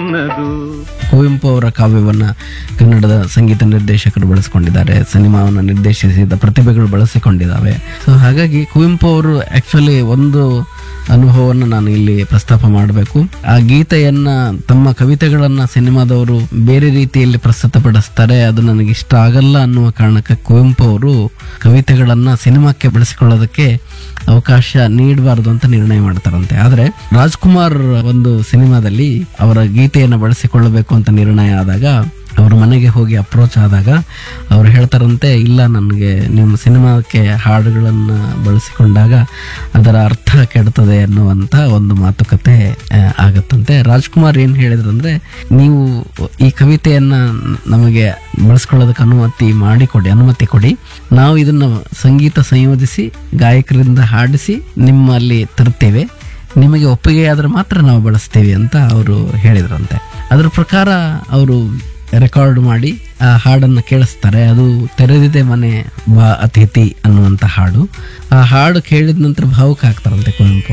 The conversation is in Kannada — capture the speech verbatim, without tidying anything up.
ನನ್ನದು. ಕುವೆಂಪು ಅವರ ಕಾವ್ಯವನ್ನ ಕನ್ನಡದ ಸಂಗೀತ ನಿರ್ದೇಶಕರು ಬಳಸಿಕೊಂಡಿದ್ದಾರೆ, ಸಿನಿಮಾವನ್ನು ನಿರ್ದೇಶಿಸಿದ ಪ್ರತಿಭೆಗಳು ಬಳಸಿಕೊಂಡಿದ್ದಾವೆ. ಸೊ ಹಾಗಾಗಿ ಕುವೆಂಪು ಅವರು ಆಕ್ಚುಲಿ ಒಂದು ಅನುಭವವನ್ನು ನಾನು ಇಲ್ಲಿ ಪ್ರಸ್ತಾಪ ಮಾಡಬೇಕು. ಆ ಗೀತೆಯನ್ನ ತಮ್ಮ ಕವಿತೆಗಳನ್ನ ಸಿನಿಮಾದವರು ಬೇರೆ ರೀತಿಯಲ್ಲಿ ಪ್ರಸ್ತುತಪಡಿಸ್ತಾರೆ, ಅದು ನನಗೆ ಇಷ್ಟ ಆಗಲ್ಲ ಅನ್ನುವ ಕಾರಣಕ್ಕೆ ಕುವೆಂಪು ಅವರು ಕವಿತೆಗಳನ್ನ ಸಿನಿಮಾಕ್ಕೆ ಬಳಸಿಕೊಳ್ಳೋದಕ್ಕೆ ಅವಕಾಶ ನೀಡಬಾರದು ಅಂತ ನಿರ್ಣಯ ಮಾಡ್ತಾರಂತೆ. ಆದ್ರೆ ರಾಜ್ಕುಮಾರ್ ಒಂದು ಸಿನಿಮಾದಲ್ಲಿ ಅವರ ಗೀತೆಯನ್ನು ಬಳಸಿಕೊಳ್ಳಬೇಕು ಅಂತ ನಿರ್ಣಯ ಆದಾಗ ಅವ್ರ ಮನೆಗೆ ಹೋಗಿ ಅಪ್ರೋಚ್ ಆದಾಗ ಅವ್ರು ಹೇಳ್ತಾರಂತೆ, ಇಲ್ಲ ನನಗೆ ನಿಮ್ಮ ಸಿನಿಮಾಕ್ಕೆ ಹಾಡುಗಳನ್ನು ಬಳಸಿಕೊಂಡಾಗ ಅದರ ಅರ್ಥ ಕೆಡ್ತದೆ ಅನ್ನುವಂಥ ಒಂದು ಮಾತುಕತೆ ಆಗತ್ತಂತೆ. ರಾಜ್ಕುಮಾರ್ ಏನು ಹೇಳಿದ್ರಂದ್ರೆ, ನೀವು ಈ ಕವಿತೆಯನ್ನ ನಮಗೆ ಬಳಸ್ಕೊಳ್ಳೋದಕ್ಕೆ ಅನುಮತಿ ಮಾಡಿಕೊಡಿ ಅನುಮತಿ ಕೊಡಿ ನಾವು ಇದನ್ನ ಸಂಗೀತ ಸಂಯೋಜಿಸಿ ಗಾಯಕರಿಂದ ಹಾಡಿಸಿ ನಿಮ್ಮಲ್ಲಿ ತರ್ತೇವೆ, ನಿಮಗೆ ಒಪ್ಪಿಗೆ ಆದ್ರೆ ಮಾತ್ರ ನಾವು ಬಳಸ್ತೀವಿ ಅಂತ ಅವರು ಹೇಳಿದ್ರಂತೆ. ಅದ್ರ ಪ್ರಕಾರ ಅವರು ರೆಕಾರ್ಡ್ ಮಾಡಿ ಆ ಹಾಡನ್ನು ಕೇಳಿಸ್ತಾರೆ. ಅದು ತೆರೆದಿದೆ ಮನೆ ಬಾ ಅತಿಥಿ ಅನ್ನುವಂಥ ಹಾಡು. ಆ ಹಾಡು ಕೇಳಿದ ನಂತರ ಭಾವುಕ ಆಗ್ತಾರಂತೆ ಕುವೆಂಪು.